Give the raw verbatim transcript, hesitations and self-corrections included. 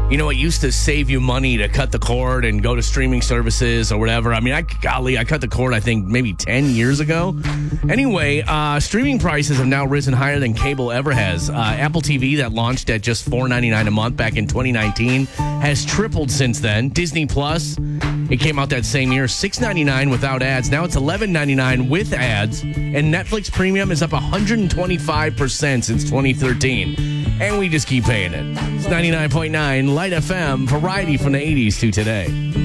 You know, it used to save you money to cut the cord and go to streaming services or whatever. I mean, I golly, I cut the cord, I think, maybe ten years ago. Anyway, uh, streaming prices have now risen higher than cable ever has. Uh, Apple T V, that launched at just four ninety-nine a month back in twenty nineteen, has tripled since then. Disney Plus, it came out that same year, six ninety-nine without ads. Now it's eleven ninety-nine with ads. And Netflix Premium is up one hundred twenty-five percent since twenty thirteen. And we just keep paying it. It's ninety-nine point nine Light F M, variety from the eighties to today.